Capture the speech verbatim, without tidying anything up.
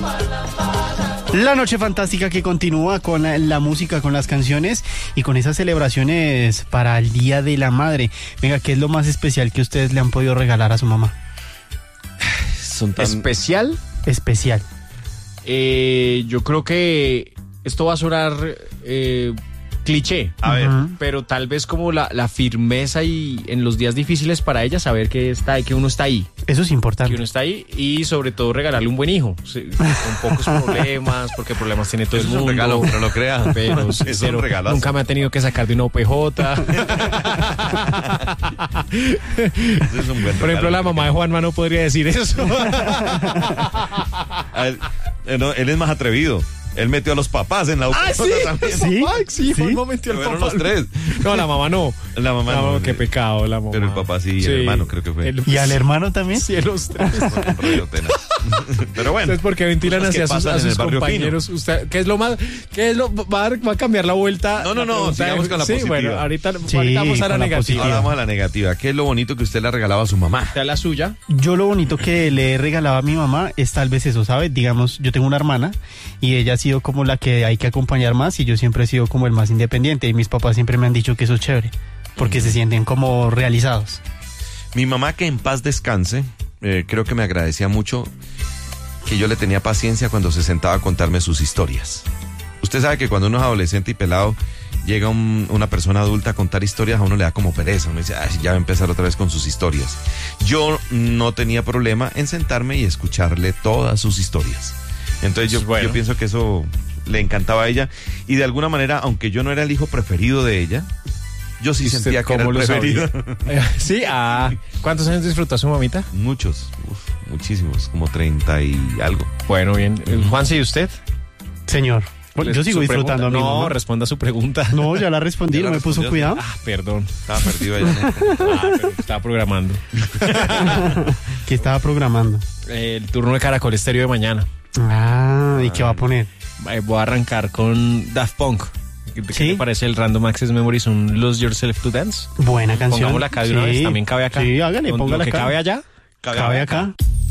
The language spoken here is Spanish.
La noche fantástica que continúa con la, la música, con las canciones y con esas celebraciones para el Día de la Madre. Venga, ¿qué es lo más especial que ustedes le han podido regalar a su mamá? Son tan... ¿Especial? Especial. Eh, yo creo que esto va a sonar eh, cliché. A ver. Uh-huh. Pero tal vez como la, la firmeza y en los días difíciles para ella saber que está que uno está ahí. Eso es importante. Que uno está ahí y sobre todo regalarle un buen hijo, sí, con pocos problemas, porque problemas tiene todo Eso el es mundo. un regalo, no lo crea. Pero es sincero, un regalazo. nunca me ha tenido que sacar de una O P J. Eso es un buen Por ejemplo, regalo. la mamá de Juanma no podría decir eso. A él, eh, no, él es más atrevido. Él metió a los papás en la Ah, U P J también. ¿Sí? Papá, sí, ¿Sí? Juanma metió al Fueron papá. los tres. No, la mamá no. La mamá La no, mamá, qué sí. pecado, la mamá. Pero el papá sí, y el hermano creo que fue. El- ¿Y al hermano también? Sí, los tres. Un rollo tenaz. Pero bueno. Entonces, ¿por qué ventilan cosas que hacia sus, pasan a en sus el barrio compañeros? Usted, ¿qué es lo más? ¿Qué es lo va a, va a cambiar la vuelta? No, no, La no, pregunta sigamos de- con la sí, positiva. bueno, ahorita, Sí, ahorita vamos a la con la negativa. positiva. Ahora vamos a la negativa. ¿Qué es lo bonito que usted le regalaba a su mamá? Sea la suya. Yo lo bonito que le he regalado a mi mamá es tal vez eso, ¿sabe? Digamos, yo tengo una hermana y ella ha sido como la que hay que acompañar más y yo siempre he sido como el más independiente y mis papás siempre me han dicho que eso es chévere porque se sienten como realizados. Mi mamá, que en paz descanse, eh, creo que me agradecía mucho que yo le tenía paciencia cuando se sentaba a contarme sus historias. Usted sabe que cuando uno es adolescente y pelado, llega un- una persona adulta a contar historias, a uno le da como pereza. Uno dice, ay, ya va a empezar otra vez con sus historias. Yo no tenía problema en sentarme y escucharle todas sus historias. Entonces yo, Bueno. yo pienso que eso le encantaba a ella. Y de alguna manera, aunque yo no era el hijo preferido de ella, yo sí ¿Usted sentía que era el cómo lo preferido. Eh, Sí, ah. ¿Cuántos años disfrutó su mamita? Muchos, uf, muchísimos, como treinta y algo. Bueno, bien. Juan, ¿y usted? Señor, bueno, yo sigo Su disfrutando a mi pregunta. No, mamá. responda su pregunta. No, ya la respondí, Ya la no me puso respondió, cuidado. Ah, perdón. Estaba perdido allá. ¿No? Ah, pero estaba programando. Que estaba programando. Eh, el turno de Caracol Estéreo de mañana. Ah, ¿y qué va a poner? Eh, voy a arrancar con Daft Punk. ¿Qué ¿Sí? te parece el Random Access Memories, un Lose Yourself to Dance? Buena canción. Pongámosla acá de una Sí. vez, también cabe acá. Sí, hágale, Con póngala lo que acá. cabe allá. Cabe acá.